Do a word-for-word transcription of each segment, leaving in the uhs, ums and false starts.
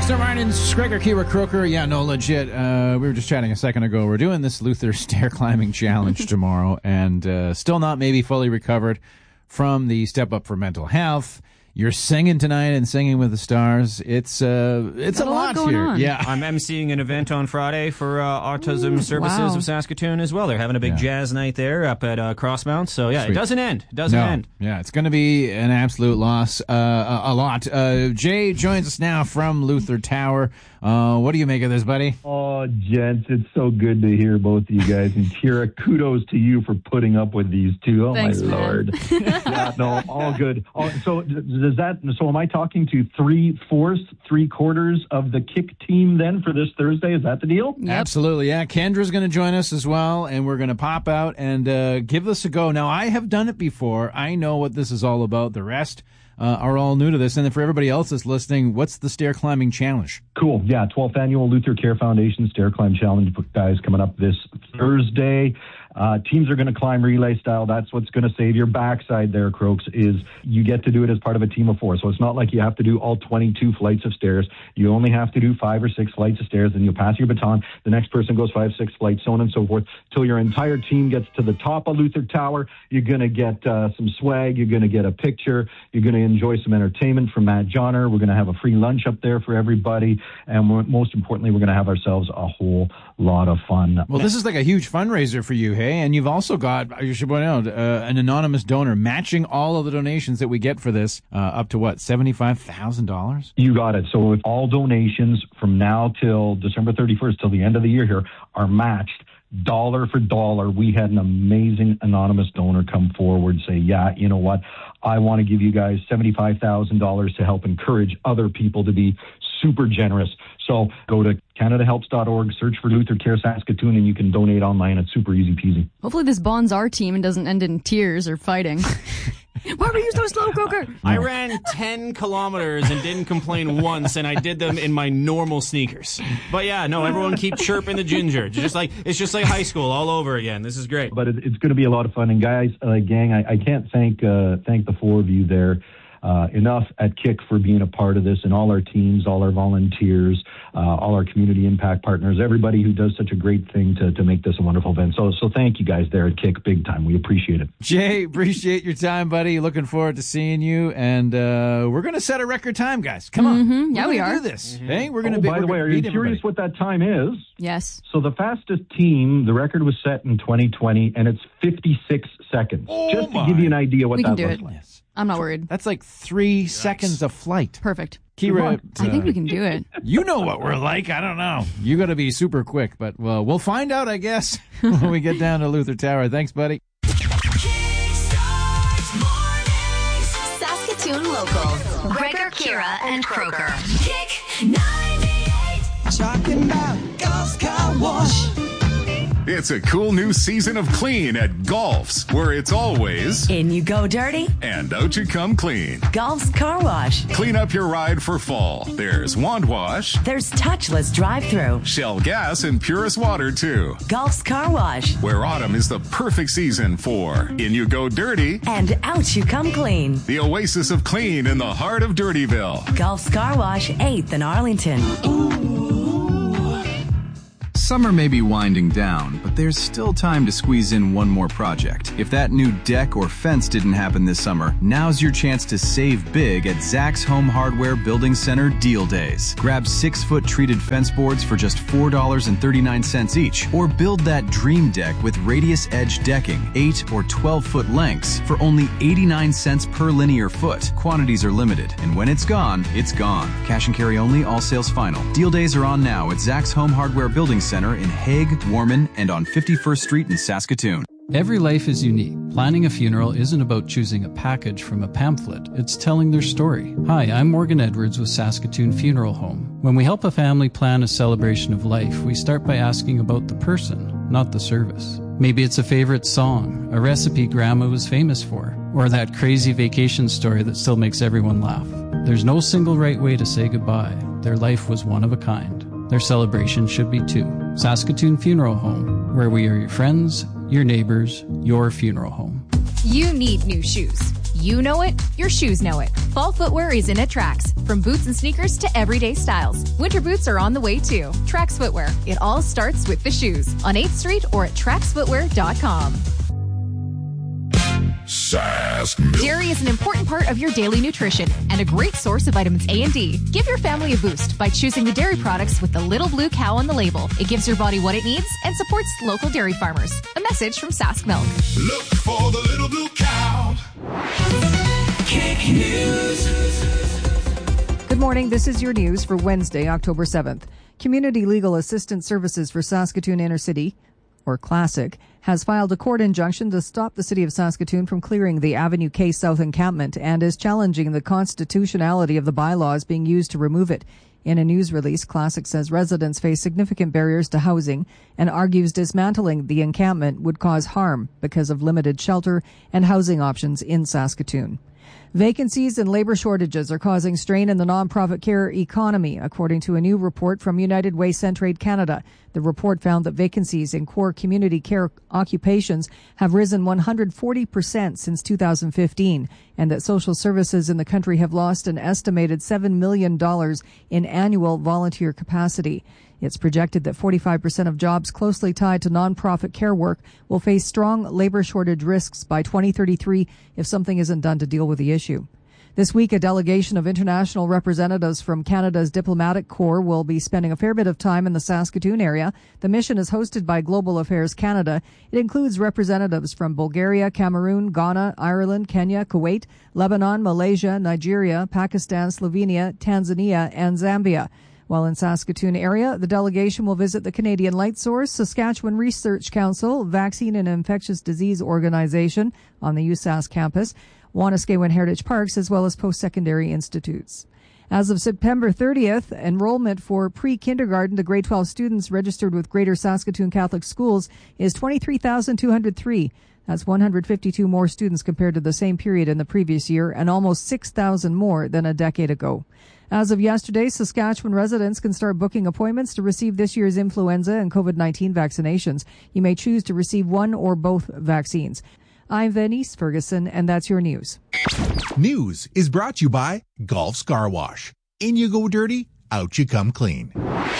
Dexter Martins, Gregor, Kira, Croker. Yeah, no, legit. Uh, we were just chatting a second ago. We're doing this Luther Stair Climbing Challenge tomorrow, and uh, still not maybe fully recovered from the Step Up for Mental Health. You're singing tonight and Singing with the Stars. It's uh, it's a, a lot, lot here. On. Yeah, I'm emceeing an event on Friday for uh, Autism Ooh, Services wow. of Saskatoon as well. They're having a big yeah. jazz night there up at uh, Crossmount. So yeah, Sweet. It doesn't end. It doesn't no. end. Yeah, it's going to be an absolute loss. Uh, a, a lot. Uh, Jay joins us now from Luther Tower. Uh, what do you make of this, buddy? Oh, gents, it's so good to hear both of you guys. And Kira, kudos to you for putting up with these two. Oh, Thanks, my man. Lord. Yeah, no, all good. Oh, so does that? So am I talking to three-fourths, three-quarters of the kick team then for this Thursday? Is that the deal? Yep. Absolutely, yeah. Kendra's going to join us as well, and we're going to pop out and uh, give this a go. Now, I have done it before. I know what this is all about. The rest Uh, are all new to this. And then for everybody else that's listening, what's the Stair Climbing Challenge? Cool. Yeah, twelfth Annual Luther Care Foundation Stair Climb Challenge, guys, coming up this Thursday. Uh, teams are going to climb relay style. That's what's going to save your backside there, Croaks, is you get to do it as part of a team of four. So it's not like you have to do all twenty-two flights of stairs. You only have to do five or six flights of stairs, then you'll pass your baton. The next person goes five, six flights, so on and so forth, till your entire team gets to the top of Luther Tower. You're going to get uh, some swag. You're going to get a picture. You're going to enjoy some entertainment from Matt Johnner. We're going to have a free lunch up there for everybody. And we're, most importantly, we're going to have ourselves a whole lot of fun. Well, this is like a huge fundraiser for you, hey? And you've also got, you should point out, uh, an anonymous donor matching all of the donations that we get for this uh, up to, what, seventy-five thousand dollars? You got it. So if all donations from now till December thirty-first, till the end of the year here, are matched, dollar for dollar. We had an amazing anonymous donor come forward and say, yeah, you know what? I want to give you guys seventy-five thousand dollars to help encourage other people to be super generous. So go to Canada Helps dot org, search for Luther Care Saskatoon, and you can donate online. It's super easy peasy. Hopefully this bonds our team and doesn't end in tears or fighting. Why were you so slow, Croker? I ran ten kilometers and didn't complain once, and I did them in my normal sneakers. But yeah, no, everyone keep chirping the ginger. It's just like it's just like high school all over again. This is great. But it, it's going to be a lot of fun. And guys, uh, gang, I, I can't thank uh, thank the four of you there Uh, enough at Kick for being a part of this, and all our teams, all our volunteers, uh, all our community impact partners, everybody who does such a great thing to, to make this a wonderful event. So so thank you guys there at Kick big time. We appreciate it. Jay, appreciate your time, buddy. Looking forward to seeing you. And uh, we're going to set a record time, guys. Come on. Mm-hmm. Yeah, we are. do this. Mm-hmm. Hey, we're going to oh, be. By the way, are you curious everybody. what that time is? Yes. So the fastest team, the record was set in twenty twenty, and it's fifty-six seconds. Oh Just my. to give you an idea what we that can do looks it. like. Yes. I'm not worried. That's like three yes. seconds of flight. Perfect. Kira, I think we can do it. You know what we're like. I don't know. You got to be super quick, but well, we'll find out, I guess, when we get down to Luther Tower. Thanks, buddy. Saskatoon Local. Gregor, Kira, and Croker. Kick ninety-eight. Talking about Golf's Car Wash. It's a cool new season of clean at Golf's, where it's always in you go dirty and out you come clean. Golf's Car Wash. Clean up your ride for fall. There's wand wash. There's touchless drive-through. Shell gas and purest water, too. Golf's Car Wash. Where autumn is the perfect season for in you go dirty and out you come clean. The oasis of clean in the heart of Dirtyville. Golf's Car Wash, eighth in Arlington. Ooh. Summer may be winding down, but there's still time to squeeze in one more project. If that new deck or fence didn't happen this summer, now's your chance to save big at Zach's Home Hardware Building Center Deal Days. Grab six-foot treated fence boards for just four dollars and thirty-nine cents each, or build that dream deck with Radius Edge decking, eight or twelve-foot lengths for only eighty-nine cents per linear foot. Quantities are limited, and when it's gone, it's gone. Cash and carry only, all sales final. Deal days are on now at Zach's Home Hardware Building Center in Hague, Warman, and on fifty-first Street in Saskatoon. Every life is unique. Planning a funeral isn't about choosing a package from a pamphlet. It's telling their story. Hi, I'm Morgan Edwards with Saskatoon Funeral Home. When we help a family plan a celebration of life, we start by asking about the person, not the service. Maybe it's a favorite song, a recipe Grandma was famous for, or that crazy vacation story that still makes everyone laugh. There's no single right way to say goodbye. Their life was one of a kind. Their celebration should be too. Saskatoon Funeral Home, where we are your friends, your neighbors, your funeral home. You need new shoes. you know it, your shoes know it. Fall footwear is in at Trax. From boots and sneakers to everyday styles. Winter boots are on the way too. Trax Footwear. It all starts with the shoes. On eighth Street or at trax footwear dot com. Sask Milk. Dairy is an important part of your daily nutrition and a great source of vitamins A and D. Give your family a boost by choosing the dairy products with the little blue cow on the label. It gives your body what it needs and supports local dairy farmers. A message from Sask Milk. Look for the little blue cow. Kick News. Good morning. This is your news for Wednesday, October seventh. Community Legal Assistance Services for Saskatoon Inner City, or Classic, has filed a court injunction to stop the City of Saskatoon from clearing the Avenue K South encampment and is challenging the constitutionality of the bylaws being used to remove it. In a news release, Classic says residents face significant barriers to housing and argues dismantling the encampment would cause harm because of limited shelter and housing options in Saskatoon. Vacancies and labor shortages are causing strain in the nonprofit care economy, according to a new report from United Way Centraide Canada. The report found that vacancies in core community care occupations have risen one hundred forty percent since two thousand fifteen, and that social services in the country have lost an estimated seven million dollars in annual volunteer capacity. It's projected that forty-five percent of jobs closely tied to nonprofit care work will face strong labor shortage risks by twenty thirty-three if something isn't done to deal with the issue. This week, a delegation of international representatives from Canada's diplomatic corps will be spending a fair bit of time in the Saskatoon area. The mission is hosted by Global Affairs Canada. It includes representatives from Bulgaria, Cameroon, Ghana, Ireland, Kenya, Kuwait, Lebanon, Malaysia, Nigeria, Pakistan, Slovenia, Tanzania, and Zambia. While in Saskatoon area, the delegation will visit the Canadian Light Source, Saskatchewan Research Council, Vaccine and Infectious Disease Organization on the U S A S campus, Wanuskewin Heritage Parks, as well as post-secondary institutes. As of September thirtieth, enrollment for pre-kindergarten to grade twelve students registered with Greater Saskatoon Catholic Schools is twenty-three thousand two hundred three. That's one hundred fifty-two more students compared to the same period in the previous year and almost six thousand more than a decade ago. As of yesterday, Saskatchewan residents can start booking appointments to receive this year's influenza and COVID nineteen vaccinations. You may choose to receive one or both vaccines. I'm Venice Ferguson, and that's your news. News is brought to you by Golf's Car Wash. In you go dirty, out you come clean.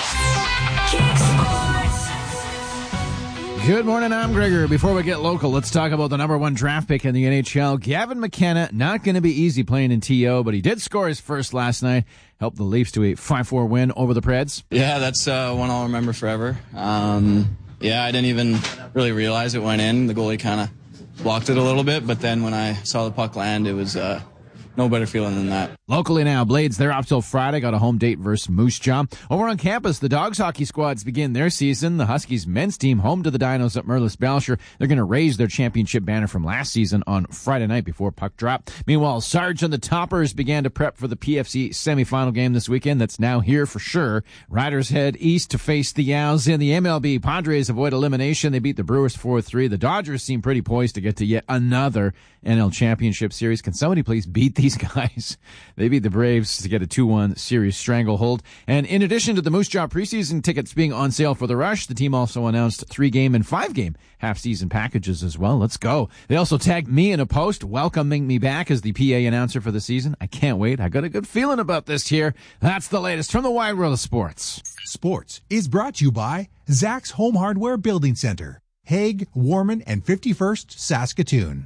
Good morning, I'm Gregor. Before we get local, let's talk about the number one draft pick in the N H L, Gavin McKenna. Not going to be easy playing in T O, but he did score his first last night, helped the Leafs to a five four win over the Preds. Yeah, that's uh, one I'll remember forever. Um, yeah, I didn't even really realize it went in. The goalie kind of blocked it a little bit, but then when I saw the puck land, it was uh, no better feeling than that. Locally now, Blades, they're off till Friday. Got a home date versus Moose Jaw. Over on campus, the Dogs hockey squads begin their season. The Huskies men's team home to the Dinos at Merlis Belcher. They're going to raise their championship banner from last season on Friday night before puck drop. Meanwhile, Sarge and the Toppers began to prep for the P F C semifinal game this weekend. That's now here for sure. Riders head east to face the Owls in the M L B. Padres avoid elimination. They beat the Brewers four three. The Dodgers seem pretty poised to get to yet another N L Championship Series. Can somebody please beat these guys? They beat the Braves to get a two one series stranglehold. And in addition to the Moose Jaw preseason tickets being on sale for the Rush, the team also announced three-game and five-game half-season packages as well. Let's go. They also tagged me in a post welcoming me back as the P A announcer for the season. I can't wait. I got a good feeling about this here. That's the latest from the wide world of sports. Sports is brought to you by Zach's Home Hardware Building Center, Hague, Warman, and fifty-first Saskatoon.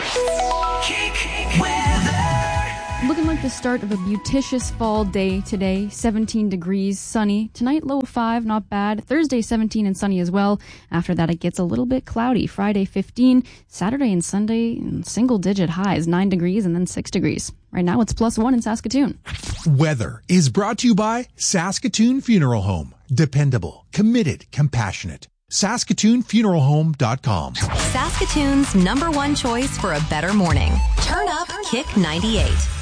Looking like the start of a beauticious fall day today. seventeen degrees, sunny. Tonight, low of five, not bad. Thursday, seventeen and sunny as well. After that, it gets a little bit cloudy. Friday, fifteen. Saturday and Sunday, single-digit highs, nine degrees and then six degrees. Right now, it's plus one in Saskatoon. Weather is brought to you by Saskatoon Funeral Home. Dependable, committed, compassionate. Saskatoon Funeral Home dot com. Saskatoon's number one choice for a better morning. Turn up Kick ninety-eight.